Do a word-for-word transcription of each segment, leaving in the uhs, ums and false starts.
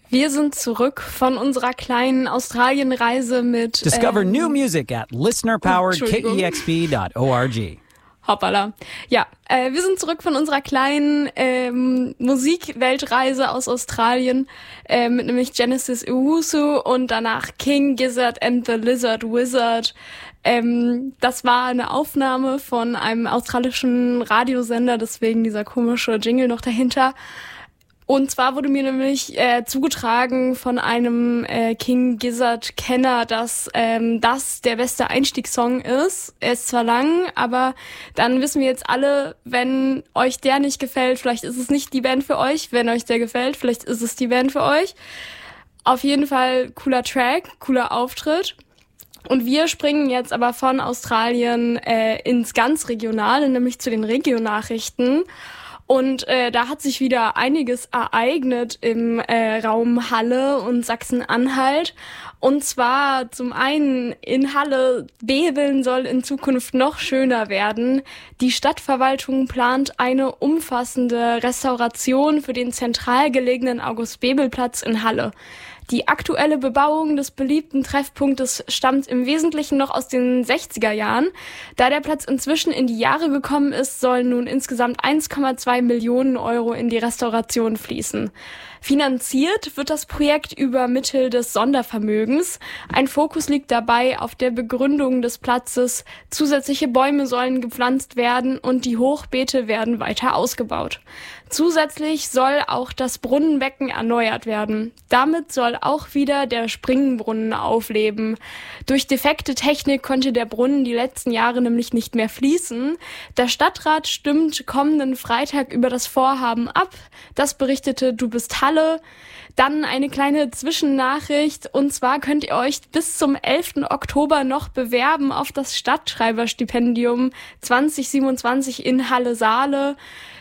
Wir sind zurück von unserer kleinen Australien-Reise mit... Discover ähm, new music at listener powered k e x p dot org. Hoppala. Ja, äh, wir sind zurück von unserer kleinen ähm, Musikweltreise aus Australien äh, mit nämlich Genesis Owusu und danach King Gizzard and the Lizard Wizard. Ähm, das war eine Aufnahme von einem australischen Radiosender, deswegen dieser komische Jingle noch dahinter. Und zwar wurde mir nämlich äh, zugetragen von einem äh, King Gizzard-Kenner, dass ähm, das der beste Einstiegssong ist. Er ist zwar lang, aber dann wissen wir jetzt alle, wenn euch der nicht gefällt, vielleicht ist es nicht die Band für euch. Wenn euch der gefällt, vielleicht ist es die Band für euch. Auf jeden Fall cooler Track, cooler Auftritt. Und wir springen jetzt aber von Australien äh, ins ganz Regionale, nämlich zu den Regionachrichten. Und äh, da hat sich wieder einiges ereignet im äh, Raum Halle und Sachsen-Anhalt. Und zwar zum einen in Halle, Bebeln soll in Zukunft noch schöner werden. Die Stadtverwaltung plant eine umfassende Restauration für den zentral gelegenen August-Bebel-Platz in Halle. Die aktuelle Bebauung des beliebten Treffpunktes stammt im Wesentlichen noch aus den sechziger Jahren. Da der Platz inzwischen in die Jahre gekommen ist, sollen nun insgesamt eins Komma zwei Millionen Euro in die Restauration fließen. Finanziert wird das Projekt über Mittel des Sondervermögens. Ein Fokus liegt dabei auf der Begründung des Platzes. Zusätzliche Bäume sollen gepflanzt werden und die Hochbeete werden weiter ausgebaut. Zusätzlich soll auch das Brunnenbecken erneuert werden. Damit soll auch wieder der Springbrunnen aufleben. Durch defekte Technik konnte der Brunnen die letzten Jahre nämlich nicht mehr fließen. Der Stadtrat stimmt kommenden Freitag über das Vorhaben ab. Das berichtete Du bist Halle. Dann eine kleine Zwischennachricht. Und zwar könnt ihr euch bis zum elften Oktober noch bewerben auf das Stadtschreiberstipendium zwanzig siebenundzwanzig in Halle-Saale.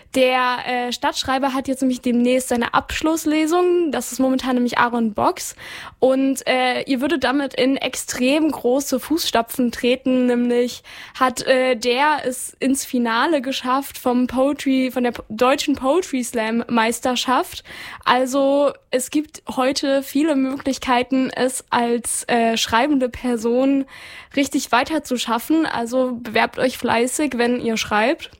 Der äh, Stadtschreiber hat jetzt nämlich demnächst seine Abschlusslesung. Das ist momentan nämlich Aaron Box. Und äh, ihr würdet damit in extrem große Fußstapfen treten. Nämlich hat äh, der es ins Finale geschafft vom Poetry, von der deutschen Poetry Slam Meisterschaft. Also es gibt heute viele Möglichkeiten, es als äh, schreibende Person richtig weiter zu schaffen. Also bewerbt euch fleißig, wenn ihr schreibt.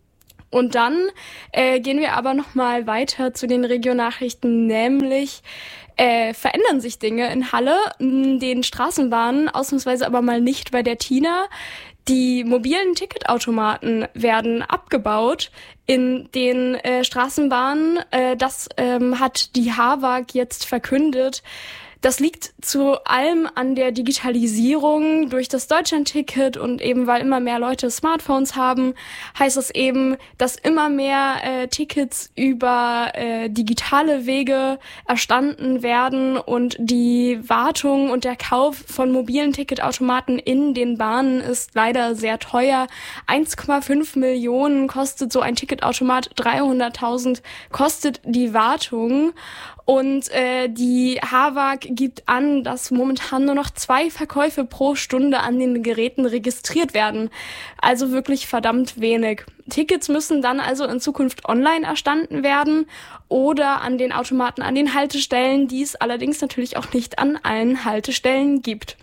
Und dann äh, gehen wir aber nochmal weiter zu den Regionalnachrichten, nämlich äh, verändern sich Dinge in Halle, in den Straßenbahnen, ausnahmsweise aber mal nicht bei der Tina. Die mobilen Ticketautomaten werden abgebaut in den äh, Straßenbahnen. Äh, das ähm, hat die H W A G jetzt verkündet. Das liegt zu allem an der Digitalisierung durch das Deutschlandticket und eben weil immer mehr Leute Smartphones haben, heißt es eben, dass immer mehr äh, Tickets über äh, digitale Wege erstanden werden und die Wartung und der Kauf von mobilen Ticketautomaten in den Bahnen ist leider sehr teuer. eins Komma fünf Millionen kostet so ein Ticketautomat, dreihunderttausend kostet die Wartung. Und äh, die H W A G gibt an, dass momentan nur noch zwei Verkäufe pro Stunde an den Geräten registriert werden. Also wirklich verdammt wenig. Tickets müssen dann also in Zukunft online erstanden werden oder an den Automaten an den Haltestellen, die es allerdings natürlich auch nicht an allen Haltestellen gibt.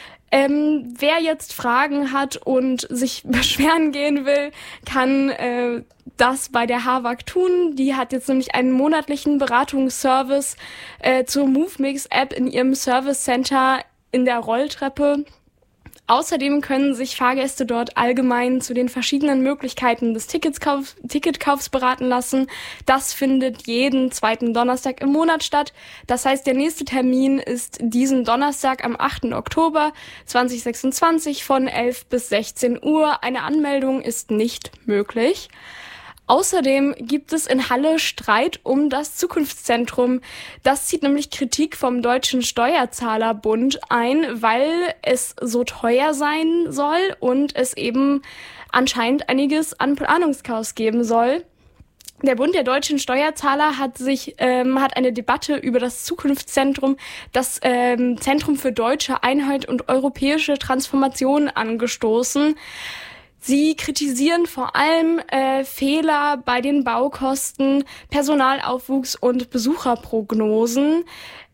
Ähm, wer jetzt Fragen hat und sich beschweren gehen will, kann äh, das bei der H W A G tun. Die hat jetzt nämlich einen monatlichen Beratungsservice äh, zur MoveMix-App in ihrem Service Center in der Rolltreppe. Außerdem können sich Fahrgäste dort allgemein zu den verschiedenen Möglichkeiten des Ticketskauf, Ticketkaufs beraten lassen. Das findet jeden zweiten Donnerstag im Monat statt. Das heißt, der nächste Termin ist diesen Donnerstag am achten Oktober zweitausendsechsundzwanzig von elf bis sechzehn Uhr. Eine Anmeldung ist nicht möglich. Außerdem gibt es in Halle Streit um das Zukunftszentrum. Das zieht nämlich Kritik vom Deutschen Steuerzahlerbund ein, weil es so teuer sein soll und es eben anscheinend einiges an Planungschaos geben soll. Der Bund der deutschen Steuerzahler hat sich ähm, hat eine Debatte über das Zukunftszentrum, das ähm, Zentrum für deutsche Einheit und europäische Transformation angestoßen. Sie kritisieren vor allem äh, Fehler bei den Baukosten, Personalaufwuchs und Besucherprognosen.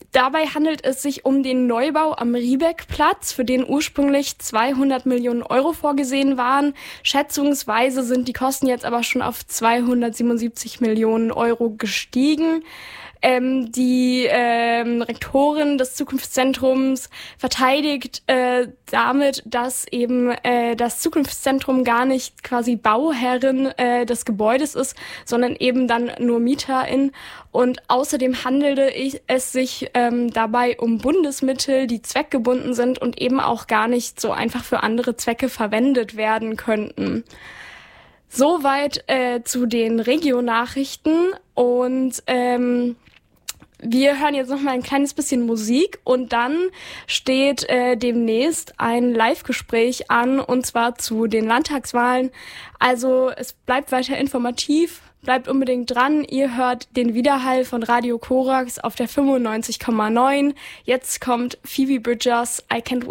Dabei handelt es sich um den Neubau am Riebeckplatz, für den ursprünglich zweihundert Millionen Euro vorgesehen waren. Schätzungsweise sind die Kosten jetzt aber schon auf zweihundertsiebenundsiebzig Millionen Euro gestiegen. Ähm, die ähm, Rektorin des Zukunftszentrums verteidigt äh, damit, dass eben äh, das Zukunftszentrum gar nicht quasi Bauherrin äh, des Gebäudes ist, sondern eben dann nur Mieterin. Und außerdem handelte es sich ähm, dabei um Bundesmittel, die zweckgebunden sind und eben auch gar nicht so einfach für andere Zwecke verwendet werden könnten. Soweit äh, zu den Region-Nachrichten und ähm, wir hören jetzt noch mal ein kleines bisschen Musik und dann steht äh, demnächst ein Live-Gespräch an und zwar zu den Landtagswahlen. Also es bleibt weiter informativ, bleibt unbedingt dran. Ihr hört den Widerhall von Radio Korax auf der fünfundneunzig Komma neun. Jetzt kommt Phoebe Bridgers, I Can't